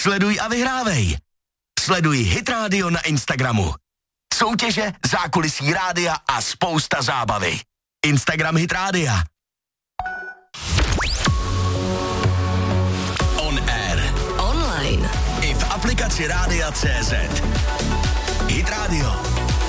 Sleduj a vyhrávej. Sleduj Hit Radio na Instagramu. Soutěže, zákulisí rádia a spousta zábavy. Instagram Hit Rádia. On air. Online. I v aplikaci Rádia.cz. Hit Radio.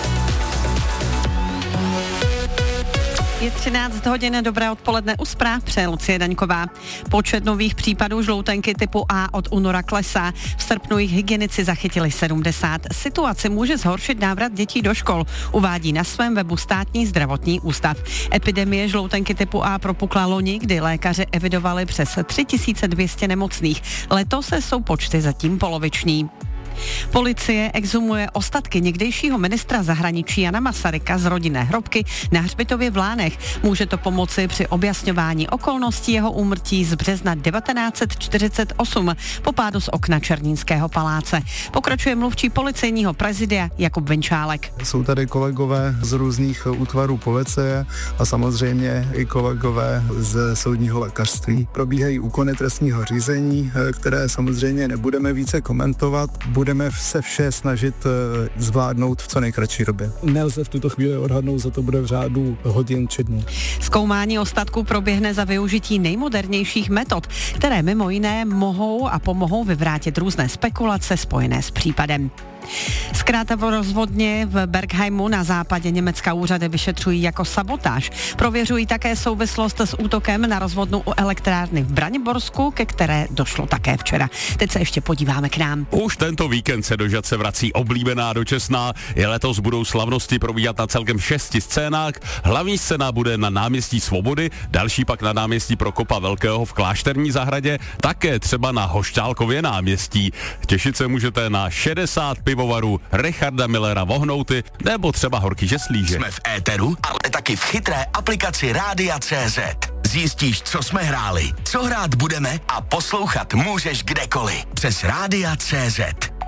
Je 13 hodin, dobré odpoledne, u zpráv přeje Lucie Daňková. Počet nových případů žloutenky typu A od února klesá. V srpnu jich hygienici zachytili 70. Situaci může zhoršit návrat dětí do škol, uvádí na svém webu Státní zdravotní ústav. Epidemie žloutenky typu A propukla loni, kdy lékaři evidovali přes 3200 nemocných. Letos jsou počty zatím poloviční. Policie exhumuje ostatky někdejšího ministra zahraničí Jana Masaryka z rodinné hrobky na hřbitově v Lánech. Může to pomoci při objasňování okolností jeho úmrtí z března 1948 po pádu z okna Černínského paláce. Pokračuje mluvčí policejního prezidia Jakub Vinčálek. Jsou tady kolegové z různých útvarů policie a samozřejmě i kolegové z soudního lékařství. Probíhají úkony trestního řízení, které samozřejmě nebudeme více komentovat. Budeme se vše snažit zvládnout v co nejkratší době. Nelze v tuto chvíli odhadnout, za to bude v řádu hodin či dnů. Zkoumání ostatků proběhne za využití nejmodernějších metod, které mimo jiné mohou a pomohou vyvrátit různé spekulace spojené s případem. Zkrátka rozvodně v Bergheimu na západě Německa úřady vyšetřují jako sabotáž. Prověřují také souvislost s útokem na rozvodnu u elektrárny v Braniborsku, ke které došlo také včera. Teď se ještě podíváme k nám. Už tento víkend se do Žatce vrací oblíbená dočasná. I letos budou slavnosti probíhat na celkem 6 scénách. Hlavní scéna bude na náměstí Svobody, další pak na náměstí Prokopa Velkého v Klášterní zahradě, také třeba na Hošťálkově náměstí. Těšit se můžete na 60 pivovarů Richarda Millera Vohnouty nebo třeba Horky Žeslíže. Jsme v éteru, ale taky v chytré aplikaci Rádia.cz. Zjistíš, co jsme hráli, co hrát budeme a poslouchat můžeš kdekoliv. Přes Rádia.cz.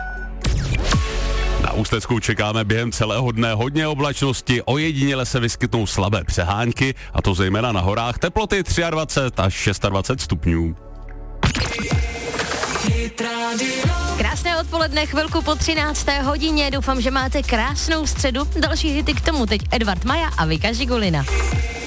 Na Ústecku čekáme během celého dne hodně oblačnosti, ojediněle se vyskytnou slabé přehánky, a to zejména na horách, teploty 23 až 26 stupňů. Krásné odpoledne, chvilku po 13. hodině, doufám, že máte krásnou středu. Další hity k tomu teď Edvard Maja a Vika Žigulina.